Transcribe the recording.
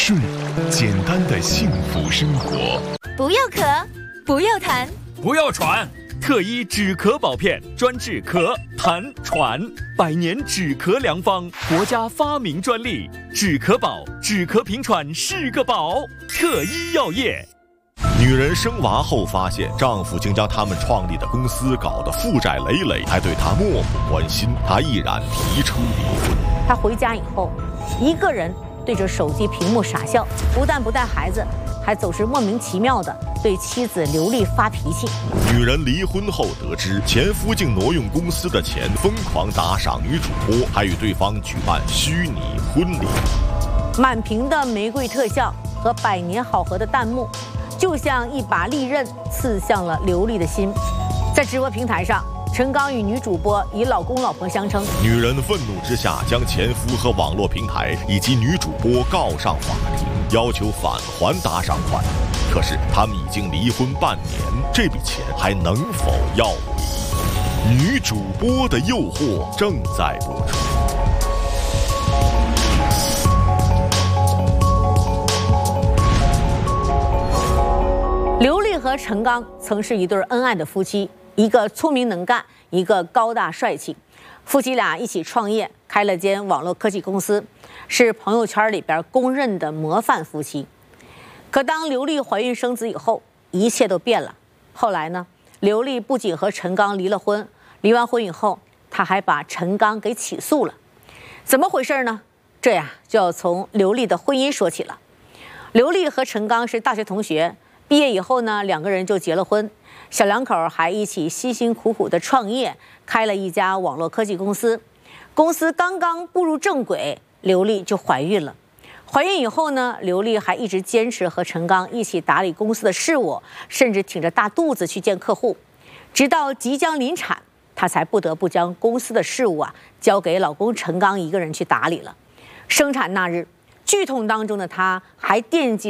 睡，简单的幸福生活。 不要咳，不要痰， 不要喘。特一止咳宝片，专治咳、痰、喘，100年止咳良方，国家发明专利。止咳宝，止咳平喘是个宝。特一药业。 女人生娃后发现丈夫竟将他们创立的公司搞得负债累累，还对她漠不关心，她毅然提出离婚。 她回家以后，一个人对着手机屏幕傻笑，不但不带孩子，还总是莫名其妙的对妻子刘丽发脾气。 女人离婚后得知前夫竟挪用公司的钱，疯狂打赏女主播，还与对方举办虚拟婚礼。 满屏的玫瑰特效和百年好合的弹幕，就像一把利刃刺向了刘丽的心。在直播平台上，陈刚与女主播以老公老婆相称。 女人愤怒之下，将前夫和网络平台以及女主播告上法庭，要求返还打赏款。可是他们已经离婚半年，这笔钱还能否要回？女主播的诱惑正在播出。 刘丽和陈刚曾是一对恩爱的夫妻，一个聪明能干，一个高大帅气。夫妻俩一起创业，开了间网络科技公司，是朋友圈里边公认的模范夫妻。可当刘丽怀孕生子以后，一切都变了。后来呢，刘丽不仅和陈刚离了婚，离完婚以后，她还把陈刚给起诉了。怎么回事呢？这呀就要从刘丽的婚姻说起了。刘丽和陈刚是大学同学，毕业以后呢，两个人就结了婚。小两口还一起辛辛苦苦的创业，开了一家网络科技公司。公司刚刚步入正轨，刘丽就怀孕了。怀孕以后呢，刘丽还一直坚持和陈刚一起打理公司的事务，甚至挺着大肚子去见客户。直到即将临产，她才不得不将公司的事务交给老公陈刚一个人去打理了。生产那日，剧痛当中的她还惦记